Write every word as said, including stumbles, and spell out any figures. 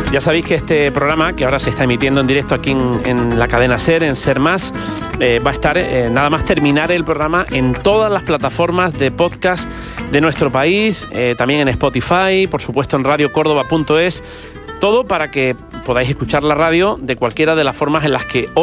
Ya sabéis que este programa, que ahora se está emitiendo en directo aquí en, en la cadena SER, en SER Más, eh, va a estar, eh, nada más terminar el programa, en todas las plataformas de podcast de nuestro país, eh, también en Spotify, por supuesto en radio córdoba punto es, todo para que podáis escuchar la radio de cualquiera de las formas en las que